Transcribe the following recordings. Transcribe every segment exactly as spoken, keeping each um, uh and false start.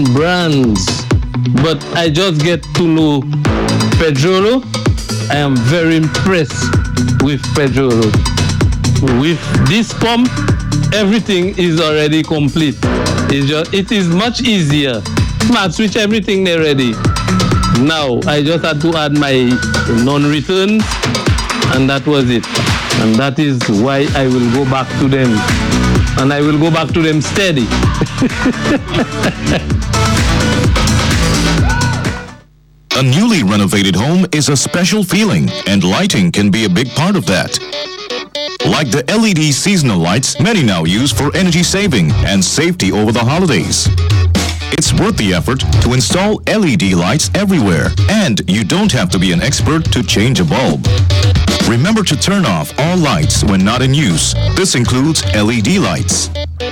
brands, but I just get to know Pedrolo. I am very impressed with Pedrolo. With this pump, everything is already complete. It's just, it is much easier. Smart switch, everything they ready. Now I just had to add my non-returns, and that was it. And that is why I will go back to them. And I will go back to them steady. A newly renovated home is a special feeling, and lighting can be a big part of that. Like the L E D seasonal lights many now use for energy saving and safety over the holidays. It's worth the effort to install L E D lights everywhere, and you don't have to be an expert to change a bulb. Remember to turn off all lights when not in use. This includes L E D lights.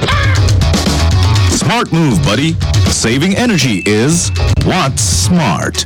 Smart move, buddy. Saving energy is what's smart.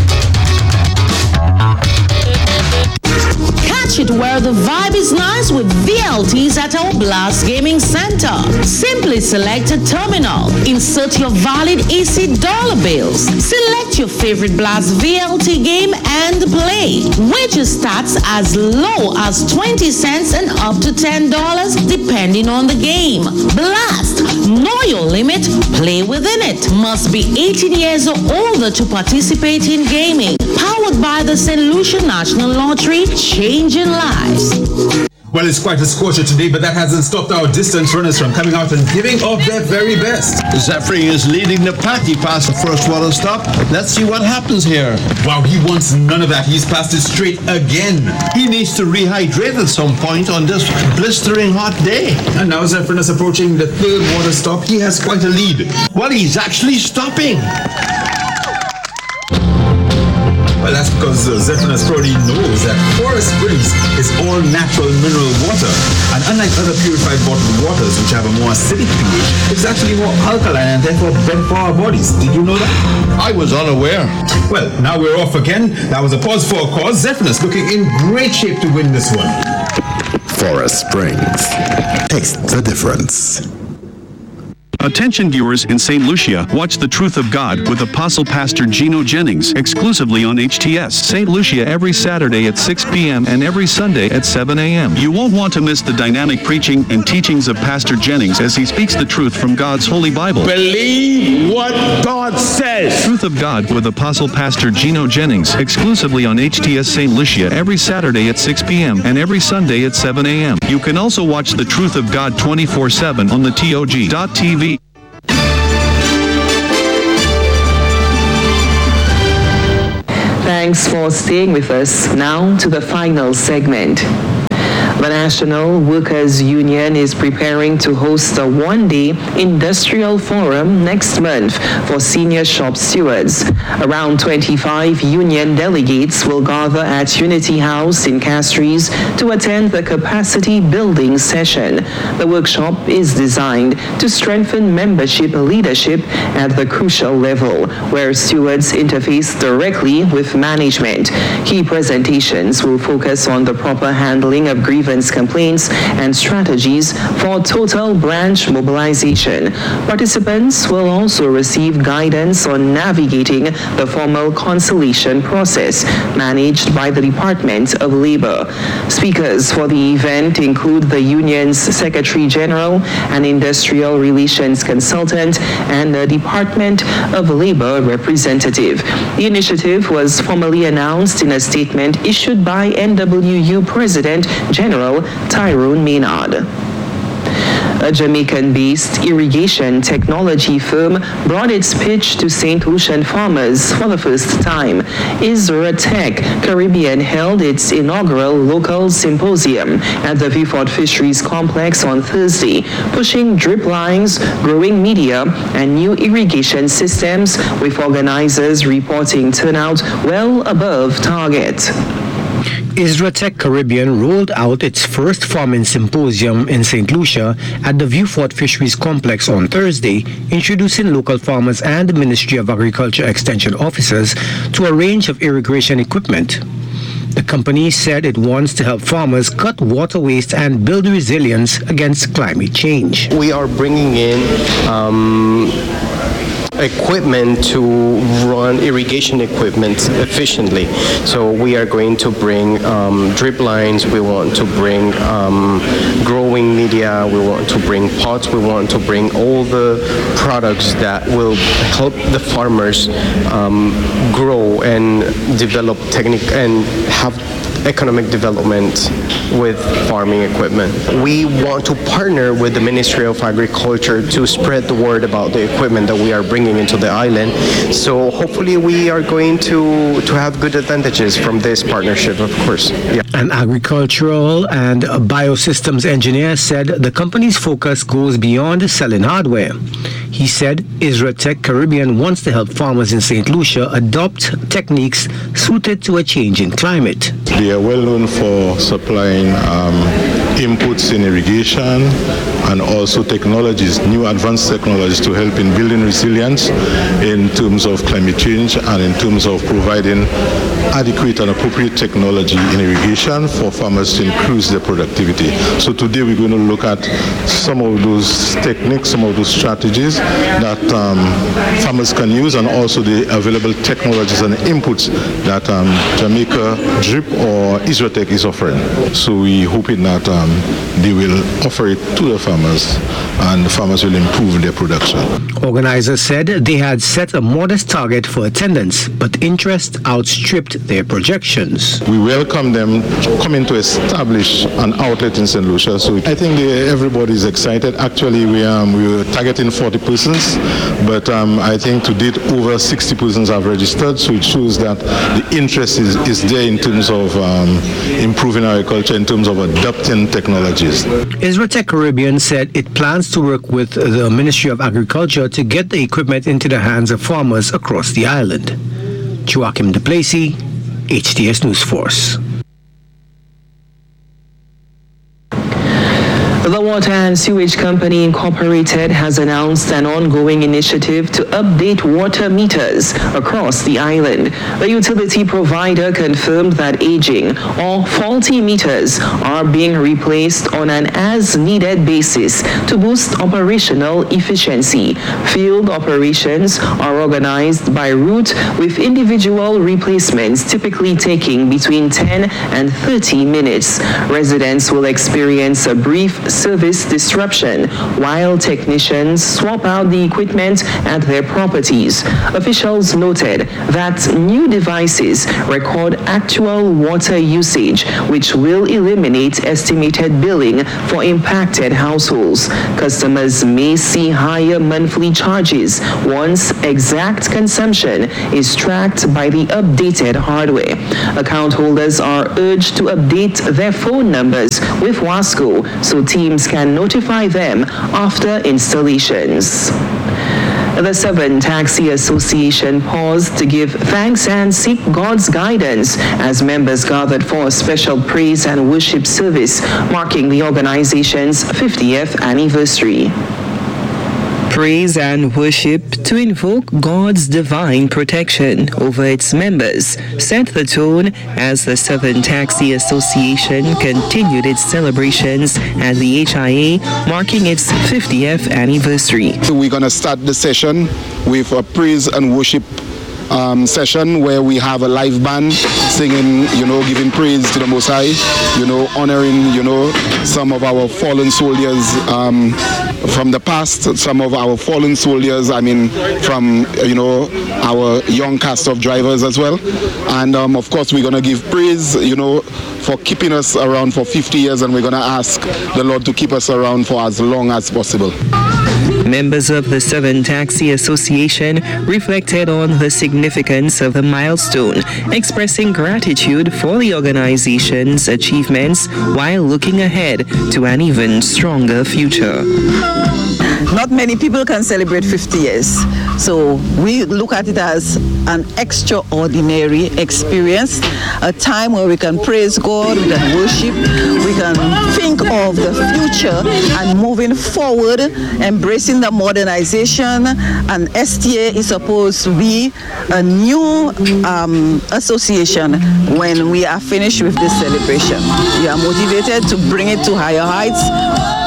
Catch it where the vibe is nice with V L Ts at our Blast Gaming Center. Simply select a terminal, insert your valid E C dollar bills, select your favorite Blast V L T game and play. Wager starts as low as twenty cents and up to ten dollars depending on the game. Blast, know your limit, play within it. Must be eighteen years or older to participate in gaming. Powered by the Saint Lucia National Lottery, changing lives. Well, it's quite a scorcher today, but that hasn't stopped our distance runners from coming out and giving of their very best. Zephyr is leading the pack. He passed the first water stop. Let's see what happens here. Wow, he wants none of that. He's passed it straight again. He needs to rehydrate at some point on this blistering hot day. And now Zephyr is approaching the third water stop. He has quite a lead. Well, he's actually stopping. Well, that's because uh, Zephyrus Brody knows that Forest Springs is all natural mineral water. And unlike other purified bottled waters, which have a more acidic pH, it's actually more alkaline and therefore better for our bodies. Did you know that? I was unaware. Well, now we're off again. That was a pause for a cause. Zephyrus looking in great shape to win this one. Forest Springs. Taste the difference. Attention viewers in Saint Lucia, watch The Truth of God with Apostle Pastor Gino Jennings exclusively on H T S Saint Lucia every Saturday at six p.m. and every Sunday at seven a.m. You won't want to miss the dynamic preaching and teachings of Pastor Jennings as he speaks the truth from God's Holy Bible. Believe what God says. Truth of God with Apostle Pastor Gino Jennings exclusively on H T S Saint Lucia every Saturday at six p.m. and every Sunday at seven a.m. You can also watch The Truth of God twenty-four seven on the T O G dot T V. Thanks for staying with us. Now to the final segment. The National Workers Union is preparing to host a one-day industrial forum next month for senior shop stewards. Around twenty-five union delegates will gather at Unity House in Castries to attend the capacity building session. The workshop is designed to strengthen membership leadership at the crucial level, where stewards interface directly with management. Key presentations will focus on the proper handling of grievance complaints and strategies for total branch mobilization. Participants will also receive guidance on navigating the formal conciliation process managed by the Department of Labor. Speakers for the event include the union's Secretary General, an industrial relations consultant, and a Department of Labor representative. The initiative was formally announced in a statement issued by N W U President General Tyrone Maynard. A Jamaican-based irrigation technology firm brought its pitch to Saint Lucian farmers for the first time. Isratech Caribbean held its inaugural local symposium at the Vieux-Fort Fisheries Complex on Thursday, pushing drip lines, growing media, and new irrigation systems, with organizers reporting turnout well above target. Isratech Caribbean rolled out its first farming symposium in Saint Lucia at the Vieux-Fort Fisheries Complex on Thursday, introducing local farmers and Ministry of Agriculture Extension officers to a range of irrigation equipment. The company said it wants to help farmers cut water waste and build resilience against climate change. We are bringing in um, equipment to run irrigation equipment efficiently. So we are going to bring um, drip lines, we want to bring um, growing media, we want to bring pots, we want to bring all the products that will help the farmers um, grow and develop technique and have economic development with farming equipment. We want to partner with the Ministry of Agriculture to spread the word about the equipment that we are bringing into the island. So hopefully we are going to, to have good advantages from this partnership, of course. Yeah. An agricultural and biosystems engineer said the company's focus goes beyond selling hardware. He said Isratech Caribbean wants to help farmers in Saint Lucia adopt techniques suited to a changing climate. They are well known for supplying um, inputs in irrigation and also technologies, new advanced technologies to help in building resilience in terms of climate change and in terms of providing adequate and appropriate technology in irrigation for farmers to increase their productivity. So today we're going to look at some of those techniques, some of those strategies that um, farmers can use, and also the available technologies and inputs that um, Jamaica Drip or Isratech is offering. So we hoping that um, they will offer it to the farmers and the farmers will improve their production. Organizers said they had set a modest target for attendance, but interest outstripped their projections. We welcome them coming to establish an outlet in Saint Lucia. So I think they, everybody is excited. Actually, we, um, we were targeting forty persons, but um, I think to date over sixty persons have registered. So it shows that the interest is, is there in terms of um, improving agriculture, in terms of adopting technologies. Isratech Caribbean said it plans to work with the Ministry of Agriculture to get the equipment into the hands of farmers across the island. Joachim Duplessis, H T S News Force. The Water and Sewage Company Incorporated has announced an ongoing initiative to update water meters across the island. The utility provider confirmed that aging or faulty meters are being replaced on an as-needed basis to boost operational efficiency. Field operations are organized by route, with individual replacements typically taking between ten and thirty minutes. Residents will experience a brief service disruption while technicians swap out the equipment at their properties. Officials noted that new devices record actual water usage, which will eliminate estimated billing for impacted households. Customers may see higher monthly charges once exact consumption is tracked by the updated hardware. Account holders are urged to update their phone numbers with WASCO so teams can notify them after installations. The Southern Taxi Association paused to give thanks and seek God's guidance as members gathered for a special praise and worship service marking the organization's fiftieth anniversary. Praise and worship to invoke God's divine protection over its members set the tone as the Southern Taxi Association continued its celebrations at the H I A, marking its fiftieth anniversary. So we're going to start the session with a praise and worship Um, session where we have a live band singing, you know, giving praise to the Most High, you know, honoring, you know, some of our fallen soldiers um, from the past, some of our fallen soldiers, I mean, from, you know, our young cast of drivers as well. And um, of course, we're going to give praise, you know, for keeping us around for fifty years, and we're going to ask the Lord to keep us around for as long as possible. Members of the Southern Taxi Association reflected on the significance of the milestone, expressing gratitude for the organization's achievements while looking ahead to an even stronger future. Not many people can celebrate fifty years, so we look at it as an extraordinary experience, a time where we can praise God, we can worship, we can think of the future and moving forward, embracing the modernization. And S T A is supposed to be a new um, association when we are finished with this celebration. We are motivated to bring it to higher heights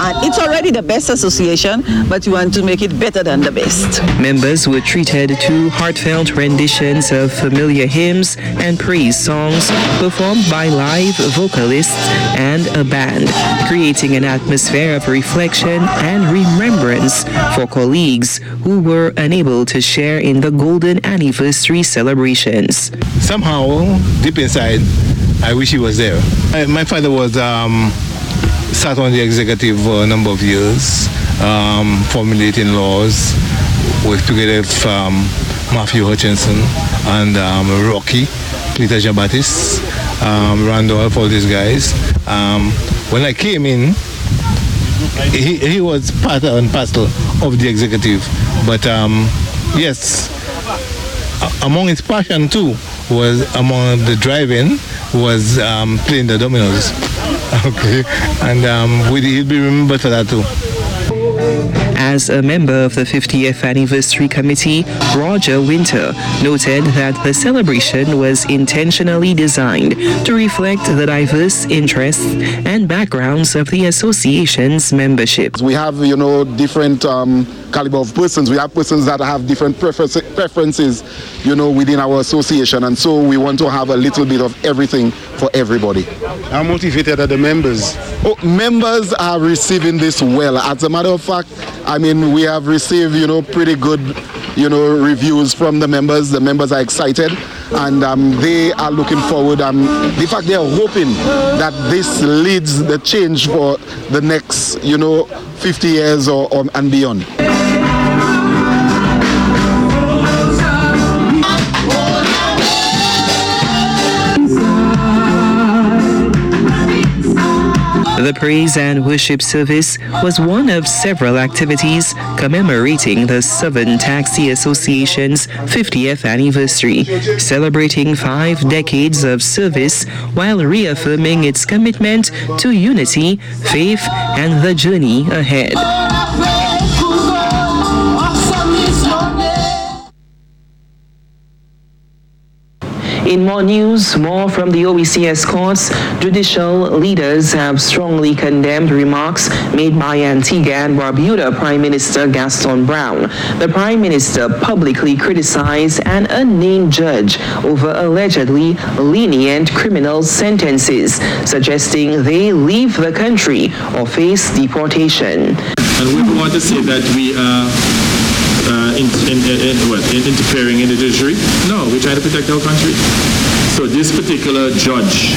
And it's already the best association, but you want to make it better than the best. Members were treated to heartfelt renditions of familiar hymns and praise songs performed by live vocalists and a band, creating an atmosphere of reflection and remembrance for colleagues who were unable to share in the golden anniversary celebrations. Somehow, deep inside, I wish he was there. I, my father was um, sat on the executive for a number of years, um, formulating laws with together with um, Matthew Hutchinson and um, Rocky, Peter Jean-Baptiste, um, Randolph, all these guys. Um, when I came in, he, he was part and parcel of the executive. But um, yes, among his passion too was among the driving was um, playing the dominoes. Okay, and um, he'll be remembered for that too. As a member of the fiftieth Anniversary Committee, Roger Winter noted that the celebration was intentionally designed to reflect the diverse interests and backgrounds of the association's membership. We have, you know, different um, caliber of persons. We have persons that have different prefer- preferences, you know, within our association, and so we want to have a little bit of everything for everybody. How motivated are the members? Oh, members are receiving this well. As a matter of fact, I mean, we have received, you know, pretty good, you know, reviews from the members. The members are excited, and um, they are looking forward. Um, in fact, they are hoping that this leads the change for the next, you know, fifty years or, or and beyond. The praise and worship service was one of several activities commemorating the Southern Taxi Association's fiftieth anniversary, celebrating five decades of service while reaffirming its commitment to unity, faith, and the journey ahead. In more news, more from the O E C S courts, judicial leaders have strongly condemned remarks made by Antigua and Barbuda Prime Minister Gaston Brown. The Prime Minister publicly criticized an unnamed judge over allegedly lenient criminal sentences, suggesting they leave the country or face deportation. And we want to say that we are Uh, in, in, in, what, in interfering in the judiciary? No, we're trying to protect our country. So this particular judge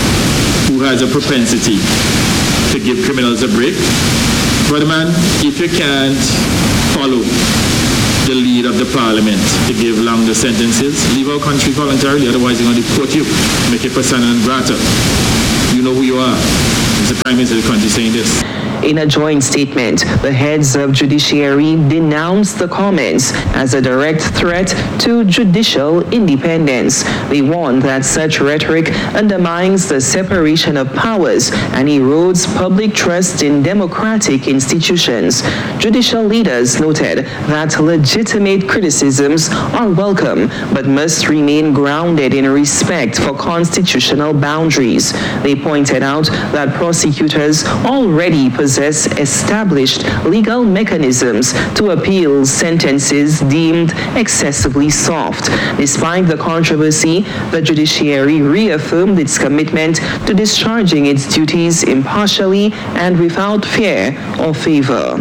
who has a propensity to give criminals a break, brother man, if you can't follow the lead of the parliament to give longer sentences, leave our country voluntarily, otherwise they're going to deport you, make you persona non grata. You know who you are. It's the Prime Minister of the country saying this. In a joint statement, the heads of judiciary denounced the comments as a direct threat to judicial independence. They warned that such rhetoric undermines the separation of powers and erodes public trust in democratic institutions. Judicial leaders noted that legitimate criticisms are welcome, but must remain grounded in respect for constitutional boundaries. They pointed out that prosecutors already possess established legal mechanisms to appeal sentences deemed excessively soft. Despite the controversy, the judiciary reaffirmed its commitment to discharging its duties impartially and without fear or favor.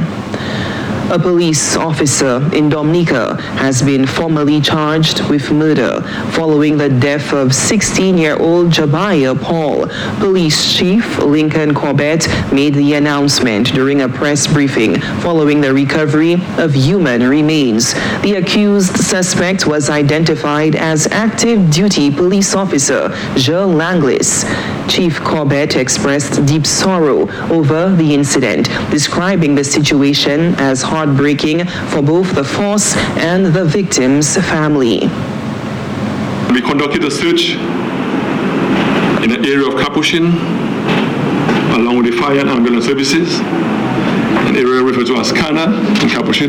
A police officer in Dominica has been formally charged with murder following the death of sixteen-year-old Jabaya Paul. Police Chief Lincoln Corbett made the announcement during a press briefing following the recovery of human remains. The accused suspect was identified as active duty police officer Joe Langlis. Chief Corbett expressed deep sorrow over the incident, describing the situation as heartbreaking for both the force and the victim's family. We conducted a search in the area of Capuchin, along with the fire and ambulance services, an area referred to as Cana in Capuchin.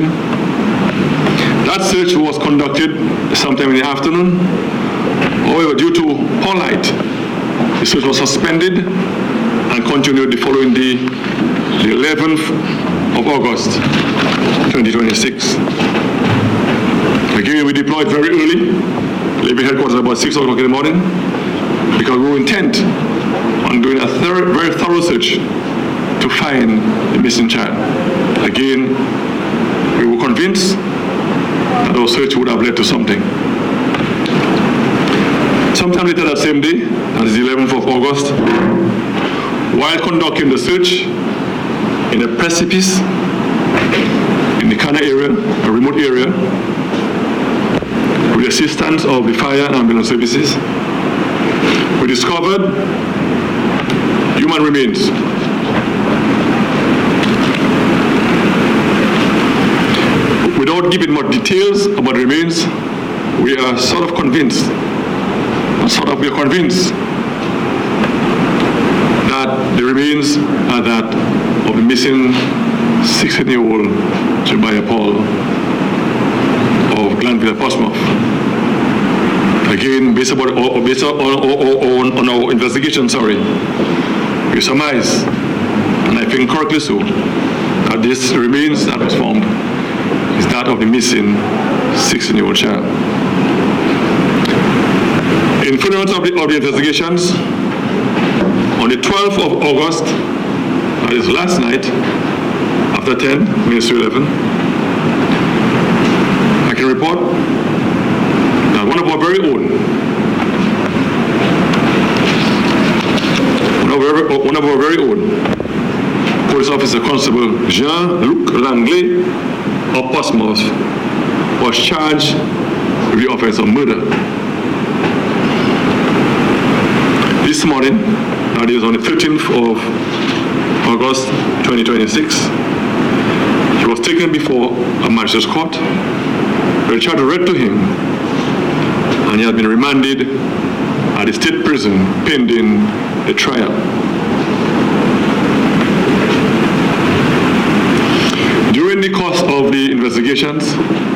That search was conducted sometime in the afternoon. However, due to poor light, the search was suspended and continued the following day the eleventh of August, twenty twenty-six. Again, we deployed very early, leaving headquarters about six o'clock in the morning, because we were intent on doing a thorough, very thorough search to find the missing child. Again, we were convinced that our search would have led to something. Sometime later that same day, that is the eleventh of August, while conducting the search in a precipice in the Kana area, a remote area, with the assistance of the fire and ambulance services, we discovered human remains. Without giving more details about the remains, we are sort of convinced, sort of we are convinced that the remains are that of the missing sixteen-year-old Jebiah Paul of Glanville, Portsmouth. Again, based, about, or based on, on, on our investigation, sorry, we surmise, and I think correctly so, that this remains that was found is that of the missing sixteen-year-old child. In furtherance of the, of the investigations, on the twelfth of August, that is last night, after ten, minutes to eleven, I can report that one of our very own, one of our, one of our very own, Police Officer Constable Jean-Luc Langlais of Portsmouth, was charged with the offense of murder. This morning, that is on the thirteenth of August twenty twenty-six, he was taken before a magistrate's court. The charge was read to him, and he has been remanded at the state prison pending a trial. During the course of the investigations,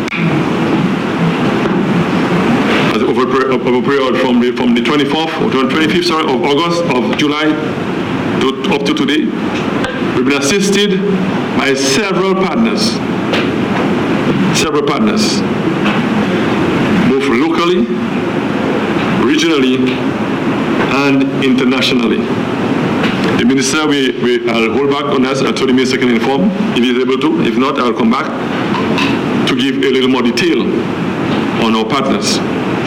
over a period from the, from the twenty-fourth or twenty-fifth sorry, of August, of July to, up to today, we've been assisted by several partners, several partners, both locally, regionally, and internationally. The minister, we, we, I'll hold back on that until the minister can inform, if he's able to. If not, I'll come back to give a little more detail on our partners.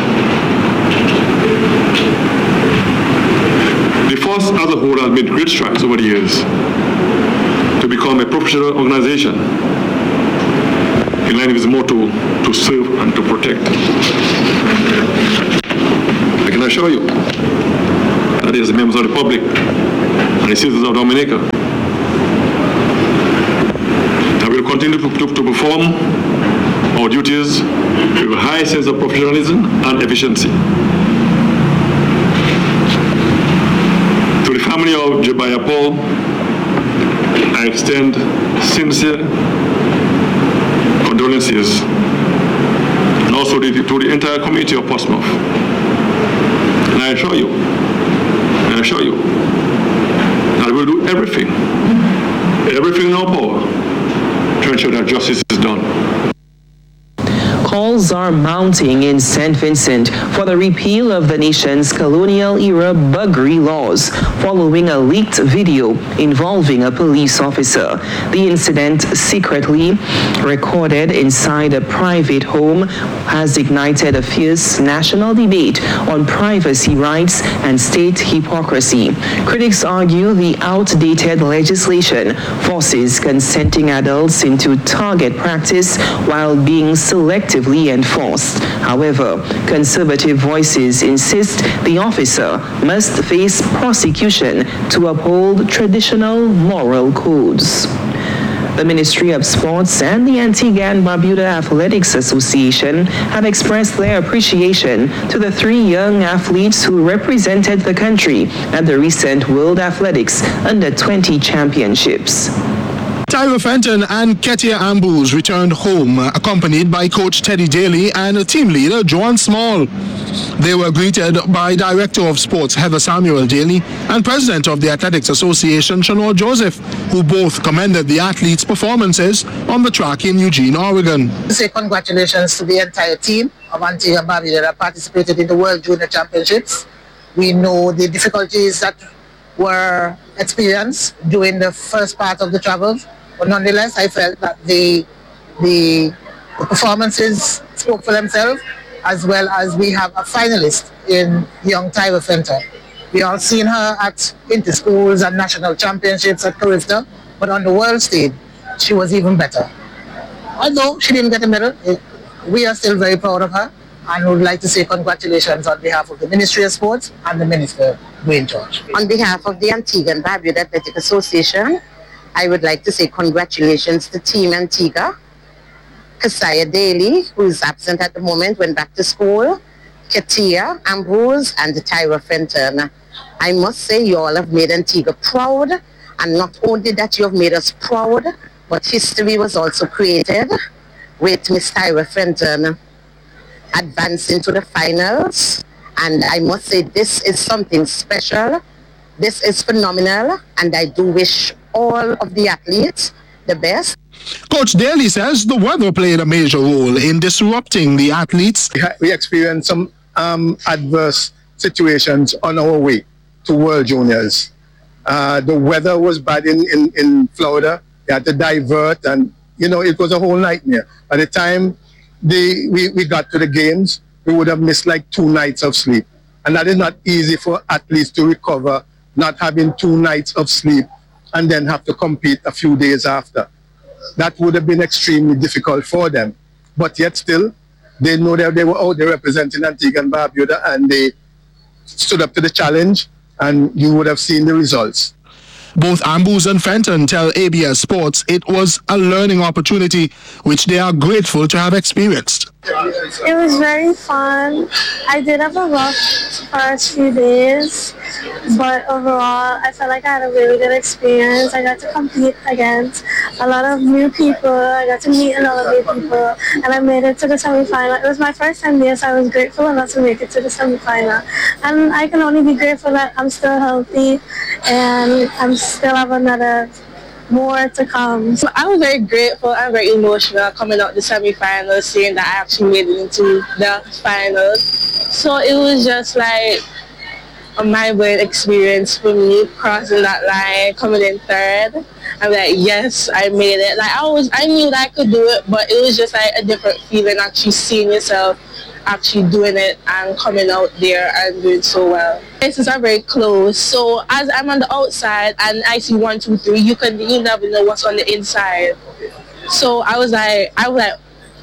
The force as a whole has made great strides over the years to become a professional organization in line with its motto, to serve and to protect. I can assure you that as members of the public and the citizens of Dominica, that we will continue to, to, to perform our duties with a high sense of professionalism and efficiency. To the family of Jebiah Paul, I extend sincere condolences, and also to the, to the entire community of Portsmouth. And I assure you, and I assure you, that we will do everything, everything in our power to ensure that justice is done. Calls are mounting in Saint Vincent for the repeal of the nation's colonial-era buggery laws following a leaked video involving a police officer. The incident, secretly recorded inside a private home, has ignited a fierce national debate on privacy rights and state hypocrisy. Critics argue the outdated legislation forces consenting adults into target practice while being selective enforced. However, conservative voices insist the officer must face prosecution to uphold traditional moral codes. The Ministry of Sports and the Antigua and Barbuda Athletics Association have expressed their appreciation to the three young athletes who represented the country at the recent World Athletics Under twenty Championships. Tyra Fenton and Ketia Ambrose returned home, accompanied by Coach Teddy Daly and team leader Joan Small. They were greeted by Director of Sports Heather Samuel Daly and President of the Athletics Association Shanor Joseph, who both commended the athletes' performances on the track in Eugene, Oregon. To say congratulations to the entire team of Antigua and Barbuda that participated in the World Junior Championships. We know the difficulties that were experienced during the first part of the travel, but nonetheless, I felt that the, the, the performances spoke for themselves, as well as we have a finalist in young Tyra Fenton. We all seen her at inter-schools and national championships at Carifta, but on the world stage, she was even better. Although she didn't get a medal, we are still very proud of her and would like to say congratulations on behalf of the Ministry of Sports and the Minister, Dwayne George. On behalf of the Antigua and Barbuda Athletic Association, I would like to say congratulations to Team Antigua, Kesia Daly, who is absent at the moment, went back to school, Ketia Ambrose, and Tyra Fenton. I must say you all have made Antigua proud, and not only that you have made us proud, but history was also created with Miss Tyra Fenton advancing to the finals. And I must say this is something special. This is phenomenal, and I do wish all of the athletes the best. Coach Daly says the weather played a major role in disrupting the athletes. We experienced some um, adverse situations on our way to World Juniors. Uh, the weather was bad in, in, in Florida. They had to divert, and you know, it was a whole nightmare. By the time they, we, we got to the games, we would have missed like two nights of sleep. And that is not easy for athletes to recover, not having two nights of sleep and then have to compete a few days after. That would have been extremely difficult for them. But yet still, they know that they were out there representing Antigua and Barbuda, and they stood up to the challenge, and you would have seen the results. Both Ambrose and Fenton tell A B S Sports it was a learning opportunity which they are grateful to have experienced. It was very fun. I did have a rough first few days, but overall I felt like I had a really good experience. I got to compete against a lot of new people. I got to meet a lot of new people, and I made it to the semi-final. It was my first time there, so I was grateful enough to make it to the semi-final. And I can only be grateful that I'm still healthy and I'm still have another more to come. So I was very grateful and very emotional coming out the semi-finals, seeing that I actually made it into the finals. So it was just like a mind-blowing experience for me, crossing that line, coming in third. I'm like, yes, I made it. Like I was, I knew that I could do it, but it was just like a different feeling, actually seeing yourself actually doing it and coming out there and doing so well. Places are very close, so as I'm on the outside and I see one, two, three, you can you never know what's on the inside. So I was like, I was like,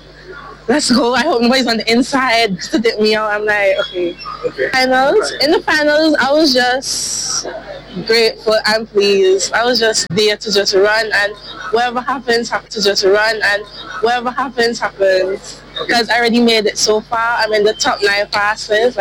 let's go. I hope nobody's on the inside to dip me out. I'm like, okay. okay. Finals. In the finals, I was just grateful and pleased. I was just there to just run, and whatever happens, have to just run, and whatever happens, happens. Because I already made it so far. I'm in the top nine fastest.